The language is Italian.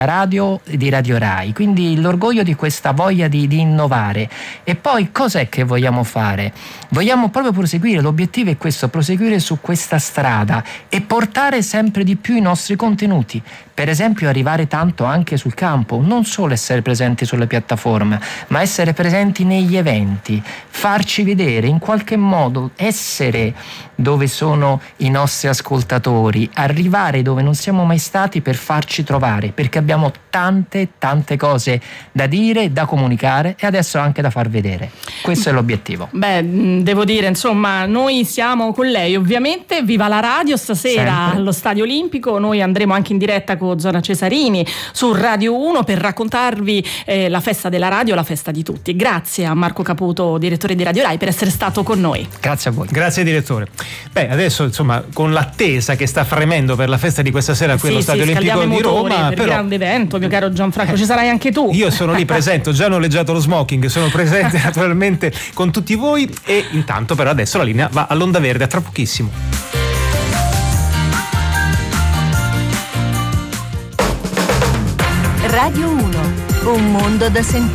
radio di Radio Rai, quindi l'orgoglio di questa voglia di innovare. E poi cos'è che vogliamo fare? Vogliamo proprio proseguire, l'obiettivo è questo, proseguire su questa strada e portare sempre di più i nostri contenuti, per esempio arrivare tanto anche sul campo, non solo essere presenti sulle piattaforme, ma essere presenti negli eventi, farci vedere in qualche modo, essere dove sono i nostri ascoltatori, arrivare dove non siamo mai stati per farci trovare, perché abbiamo tante cose da dire, da comunicare e adesso anche da far vedere. Questo è l'obiettivo. Beh, devo dire, insomma, noi siamo con lei, ovviamente. Viva la radio stasera Sempre. allo Stadio Olimpico. Noi andremo anche in diretta con Zona Cesarini su Radio 1 per raccontarvi la festa della radio, la festa di tutti. Grazie a Marco Caputo, direttore di Radio Rai, per essere stato con noi. Grazie a voi. Grazie direttore. Beh, adesso insomma, con l'attesa che sta fremendo per la festa di questa sera qui allo Stadio Olimpico di Roma, per però grande evento, mio caro Gianfranco, ci sarai anche tu. Io sono lì presente, ho già noleggiato lo smoking, sono presente naturalmente con tutti voi, e intanto però adesso la linea va all'Onda Verde, a tra pochissimo. Radio 1, un mondo da sentire.